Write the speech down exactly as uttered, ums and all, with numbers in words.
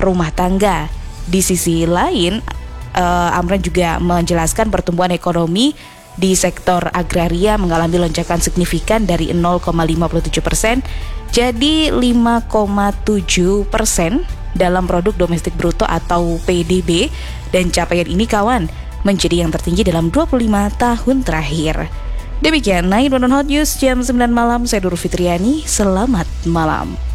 rumah tangga. Di sisi lain, uh, Amran juga menjelaskan pertumbuhan ekonomi di sektor agraria mengalami lonjakan signifikan dari nol koma lima tujuh persen jadi lima koma tujuh persen dalam produk domestik bruto atau P D B, dan capaian ini kawan menjadi yang tertinggi dalam dua puluh lima tahun terakhir. Demikian sembilan satu Hot News jam sembilan malam, saya Duru Fitriani, selamat malam.